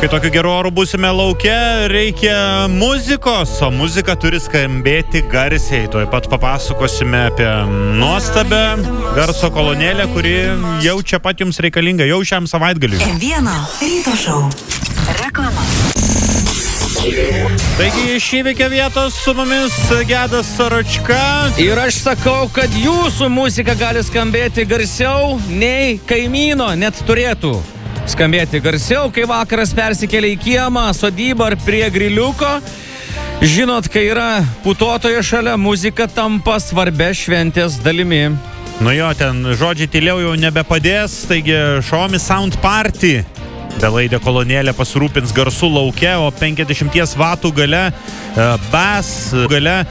Kai tokiu geru oru būsime lauke, reikia muzikos, o muzika turi skambėti garsiai. Tuoj pat papasakosime apie nuostabę garso kolonėlę, kuri jau čia pat jums reikalinga, jau šiam savaitgaliui. M1 ryto šou. Reklama. Taigi iš įvykio vietos su mumis Gedas Soročka. Ir aš sakau, kad jūsų muzika gali skambėti garsiau nei kaimyno net turėtų skambėti garsiau, kai vakaras persikėlė į kiemą, sodybą ar prie griliuko. Žinot, kai yra putotoje šalia, muzika tampa svarbia šventės dalimi. Nu jo, ten žodžiai tyliau jau nebepadės, taigi Xiaomi Sound Party belaidė kolonėlė pasirūpins garsu lauke, o 50 vatų gale bass gale